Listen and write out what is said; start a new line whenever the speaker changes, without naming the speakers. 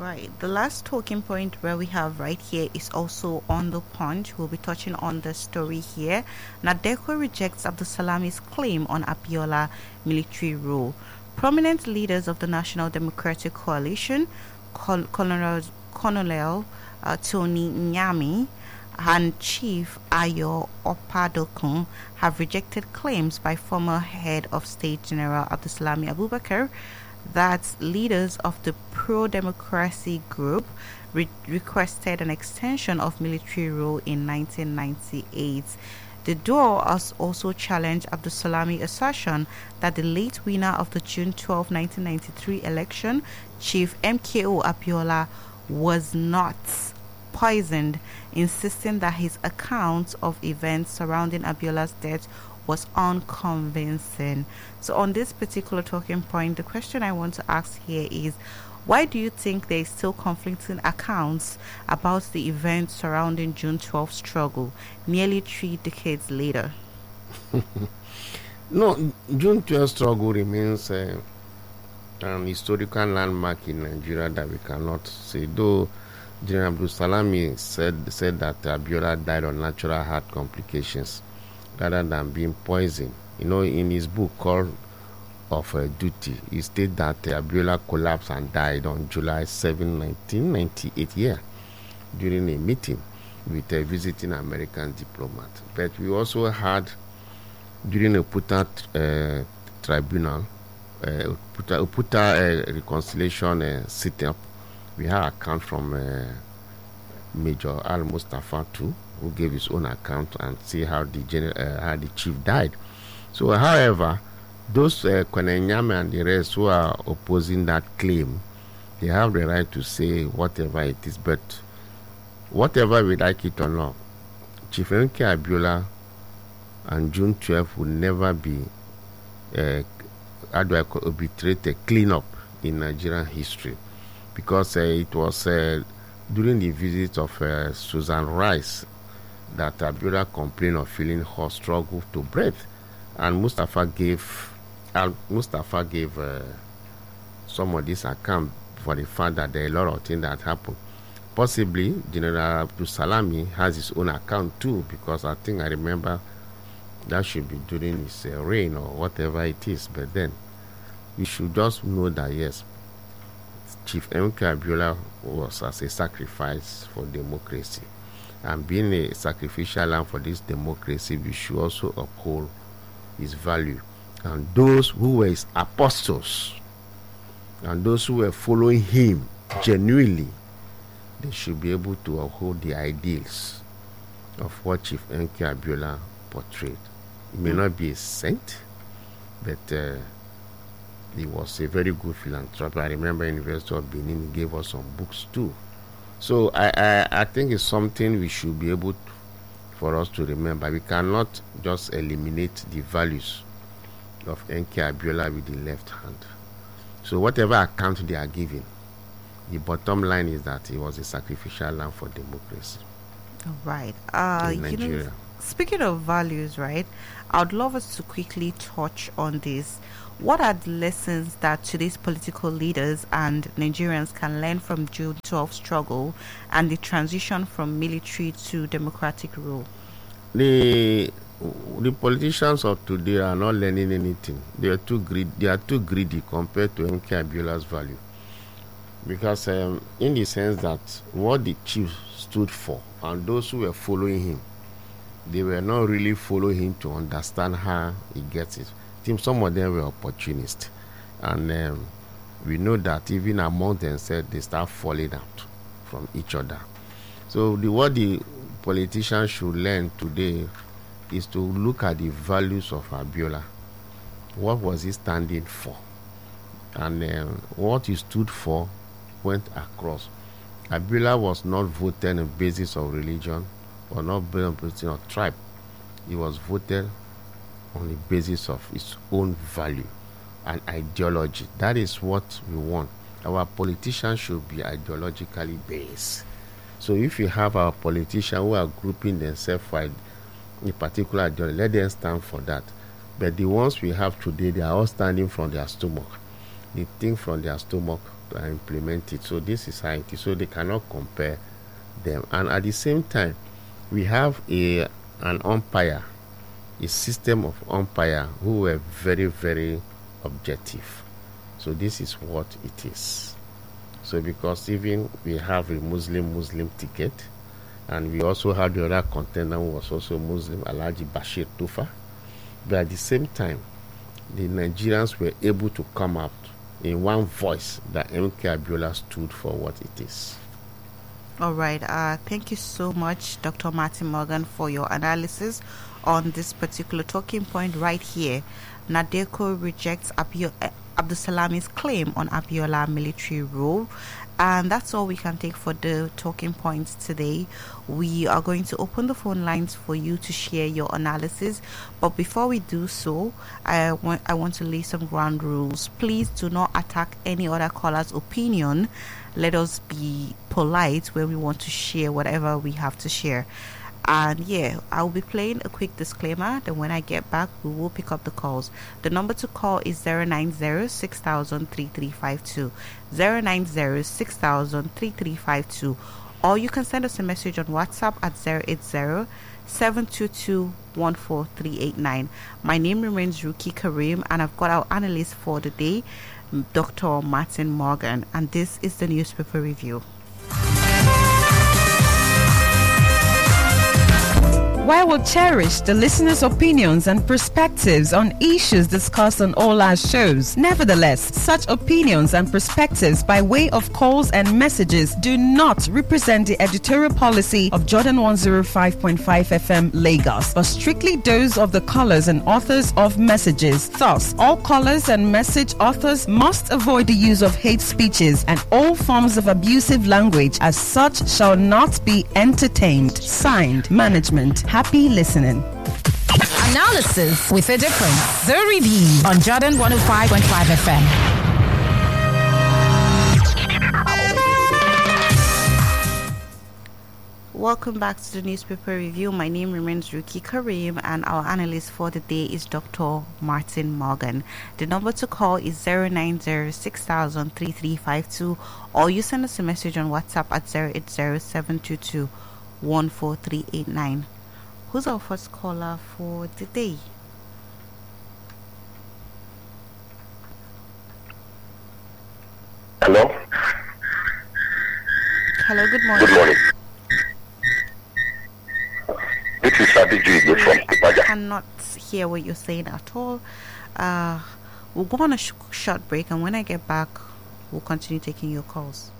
Right. The last talking point where we have right here is also on the Punch. We'll be touching on the story here. Nadeko rejects Abdulsalami's claim on Abiola military rule. Prominent leaders of the National Democratic Coalition, Colonel Tony Nyami and Chief Ayo Opadokun, have rejected claims by former head of state General Abdulsalami Abubakar that leaders of the pro-democracy group requested an extension of military rule in 1998. The duo has also challenged Abdulsalami's assertion that the late winner of the June 12, 1993 election, Chief MKO Abiola, was not poisoned, insisting that his account of events surrounding Abiola's death was unconvincing. So on this particular talking point, the question I want to ask here is, why do you think there is still conflicting accounts about the events surrounding June 12 struggle nearly 3 decades later?
No, June 12 struggle remains an historical landmark in Nigeria that we cannot say. Though General Abdulsalami said that Abiola died of natural heart complications rather than being poisoned. In his book called Of Duty, he stated that Abiola collapsed and died on July 7, 1998 during a meeting with a visiting American diplomat. But we also had, during a Uputa tribunal, Uputa reconciliation sit-up, we had account from Major Al-Mustafa too, who gave his own account and see how the chief died. So, however, those Kwenenyame and the rest who are opposing that claim, they have the right to say whatever it is. But whatever we like it or not, Chief Enke Abiola and June 12 will never be arbitrate a cleanup in Nigerian history, because it was during the visit of Susan Rice that Abiola complained of feeling hot, struggle to breathe, and Mustafa gave some of this account for the fact that there are a lot of things that happened. Possibly General Abdulsalami has his own account too, because I think I remember that should be during his reign or whatever it is. But then we should just know that yes, Chief Emeka Abiola was as a sacrifice for democracy, and being a sacrificial lamb for this democracy, we should also uphold his value. And those who were his apostles and those who were following him genuinely, they should be able to uphold the ideals of what Chief Enke Abiola portrayed. He may not be a saint, but he was a very good philanthropist. I remember University of Benin gave us some books too. So I think it's something we should be able for us to remember. We cannot just eliminate the values of Enke Abiola with the left hand. So whatever account they are giving, the bottom line is that he was a sacrificial lamb for democracy.
All right.
In Nigeria.
Speaking of values, right, I'd love us to quickly touch on this. What are the lessons that today's political leaders and Nigerians can learn from June 12 struggle and the transition from military to democratic rule?
The politicians of today are not learning anything. They are too greedy compared to Enke Abiola's value. Because in the sense that what the chief stood for and those who were following him, they were not really following him to understand how he gets it. I think some of them were opportunists, and we know that even among themselves they start falling out from each other. So what the politicians should learn today is to look at the values of Abiola. What was he standing for? And what he stood for went across. Abiola was not voted on the basis of religion or not based on the basis of tribe. He was voted on the basis of his own value and ideology. That is what we want. Our politicians should be ideologically based. So if you have our politicians who are grouping themselves for a particular ideology, let them stand for that. But the ones we have today, they are all standing from their stomach. they think from their stomach to implement it. So this is how it is. So they cannot compare them. And at the same time, we have an umpire, a system of umpire who were very, very objective. So this is what it is. So because even we have a Muslim ticket, and we also had the other contender who was also Muslim, Alhaji Bashir Tufa. But at the same time, the Nigerians were able to come out in one voice that MK Abiola stood for what it is.
All right. Thank you so much, Dr. Martin Morgan, for your analysis on this particular talking point right here. NADECO rejects Abdulsalami's claim on Abiola military rule. And that's all we can take for the talking points today. We are going to open the phone lines for you to share your analysis. But before we do so, I want to lay some ground rules. Please do not attack any other caller's opinion. Let us be polite when we want to share whatever we have to share. And yeah, I'll be playing a quick disclaimer. Then when I get back, we will pick up the calls. The number to call is 090-6000-3352. 090-6000-3352. Or you can send us a message on WhatsApp at 080-722-14389. My name remains Ruki Karim, and I've got our analyst for the day, Dr. Martin Morgan. And this is the newspaper review.
While we cherish the listeners' opinions and perspectives on issues discussed on all our shows, nevertheless, such opinions and perspectives by way of calls and messages do not represent the editorial policy of Jordan 105.5 FM Lagos, but strictly those of the callers and authors of messages. Thus, all callers and message authors must avoid the use of hate speeches and all forms of abusive language, as such shall not be entertained. Signed, Management. Happy listening.
Analysis with a difference. The Review on Jordan 105.5 FM.
Welcome back to the newspaper review. My name remains Ruki Karim, and our analyst for the day is Dr. Martin Morgan. The number to call is 090-6000-3352, or you send us a message on WhatsApp at 080-722-14389. Who's our first caller for the day?
Hello?
Hello, good morning.
Good morning. This is Sadiji from Kipaja.
I cannot hear what you're saying at all. We'll go on a short break, and when I get back, we'll continue taking your calls.